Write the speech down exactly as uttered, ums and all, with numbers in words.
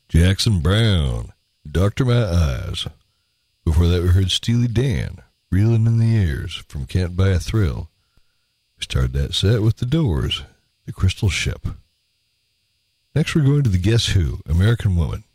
Jackson Browne, Doctor My Eyes. Before that, we heard Steely Dan, Reeling in the Years from Can't Buy a Thrill. We started that set with The Doors, The Crystal Ship. Next, we're going to the Guess Who, American Woman.